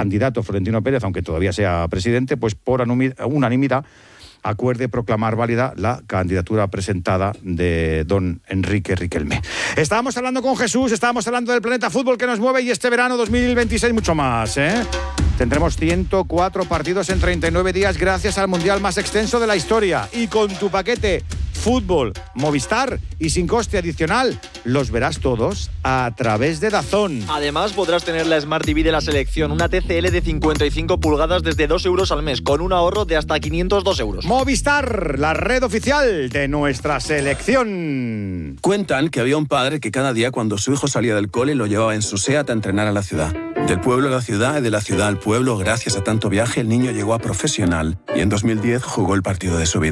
candidato Florentino Pérez, aunque todavía sea presidente, pues por unanimidad acuerde proclamar válida la candidatura presentada de don Enrique Riquelme. Estábamos hablando con Jesús, estábamos hablando del Planeta Fútbol que nos mueve y este verano 2026 mucho más, ¿eh? Tendremos 104 partidos en 39 días gracias al mundial más extenso de la historia. Y con tu paquete Fútbol Movistar y sin coste adicional, los verás todos a través de DAZN. Además podrás tener la Smart TV de la selección, una TCL de 55 pulgadas desde 2 euros al mes, con un ahorro de hasta 502 euros. Movistar, la red oficial de nuestra selección. Cuentan que había un padre que cada día cuando su hijo salía del cole lo llevaba en su SEAT a entrenar a la ciudad. Del pueblo a la ciudad y de la ciudad al pueblo, gracias a tanto viaje, el niño llegó a profesional y en 2010 jugó el partido de su vida.